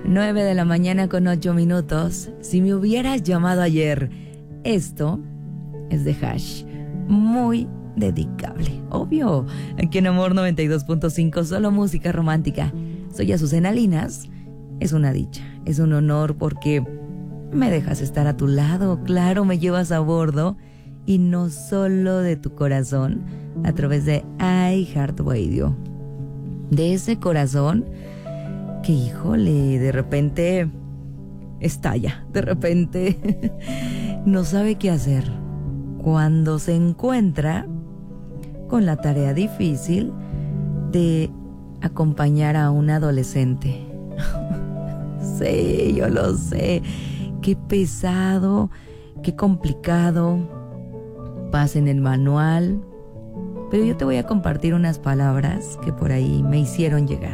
9 de la mañana con 8 minutos. Si me hubieras llamado ayer. Esto es de Hash. Muy dedicable, obvio. Aquí en Amor 92.5, solo música romántica. Soy Azucena Linas. Es una dicha, es un honor porque me dejas estar a tu lado. Claro, me llevas a bordo. Y no solo de tu corazón, a través de iHeartRadio. De ese corazón que, híjole, de repente estalla, de repente no sabe qué hacer cuando se encuentra con la tarea difícil de acompañar a un adolescente. Sí, yo lo sé, qué pesado, qué complicado, pasa en el manual, pero yo te voy a compartir unas palabras que por ahí me hicieron llegar.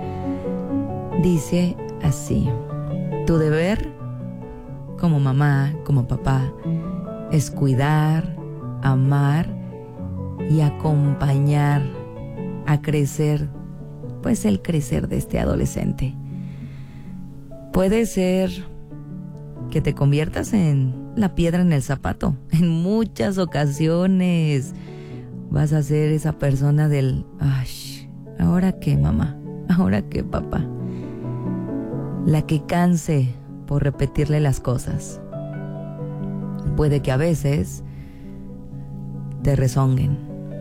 Dice así: tu deber como mamá, como papá, es cuidar, amar y acompañar a crecer, pues el crecer de este adolescente. Puede ser que te conviertas en la piedra en el zapato. En muchas ocasiones vas a ser esa persona del ay, ¿ahora qué, mamá? ¿Ahora qué, papá? La que canse por repetirle las cosas. Puede que a veces te rezonguen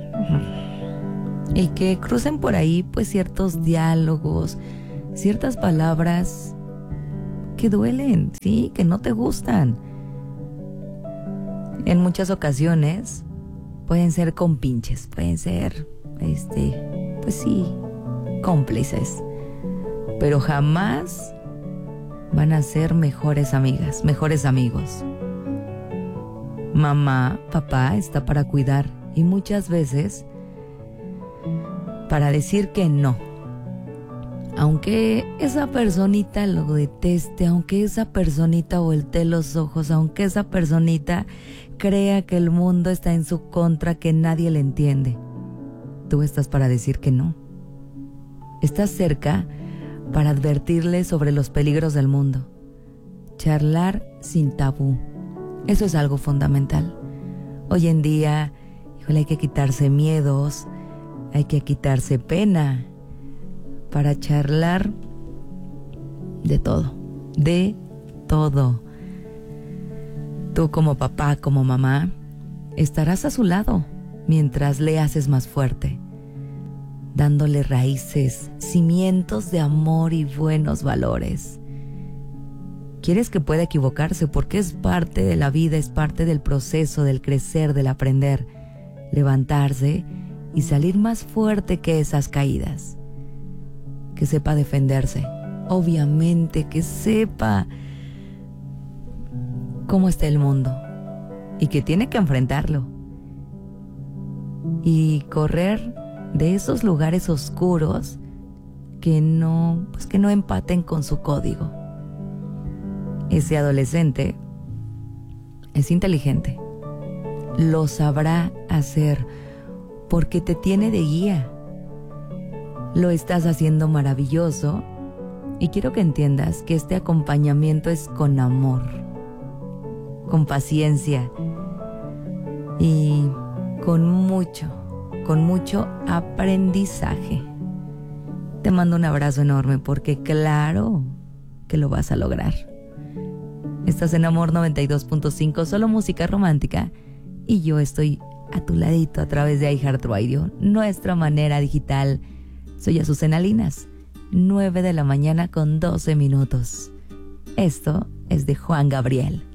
y que crucen por ahí pues ciertos diálogos, ciertas palabras que duelen, sí, que no te gustan. En muchas ocasiones pueden ser compinches, pueden ser, pues sí, cómplices, pero jamás van a ser mejores amigas, mejores amigos. Mamá, papá está para cuidar y muchas veces para decir que no. Aunque esa personita lo deteste, aunque esa personita voltee los ojos, aunque esa personita crea que el mundo está en su contra, que nadie le entiende, tú estás para decir que no. Estás cerca para advertirle sobre los peligros del mundo. Charlar sin tabú. Eso es algo fundamental. Hoy en día, híjole, hay que quitarse miedos, hay que quitarse pena para charlar de todo, de todo. Tú como papá, como mamá, estarás a su lado mientras le haces más fuerte, dándole raíces, cimientos de amor y buenos valores. Quieres que pueda equivocarse porque es parte de la vida, es parte del proceso, del crecer, del aprender, levantarse y salir más fuerte que esas caídas. Que sepa defenderse, obviamente que sepa cómo está el mundo y que tiene que enfrentarlo y correr de esos lugares oscuros que no empaten con su código. Ese adolescente es inteligente, lo sabrá hacer porque te tiene de guía. Lo estás haciendo maravilloso y quiero que entiendas que este acompañamiento es con amor, con paciencia y con mucho aprendizaje. Te mando un abrazo enorme porque claro que lo vas a lograr. Estás en Amor 92.5, solo música romántica, y yo estoy a tu ladito a través de iHeartRadio, nuestra manera digital. Soy Azucena Linas, 9 de la mañana con 12 minutos. Esto es de Juan Gabriel.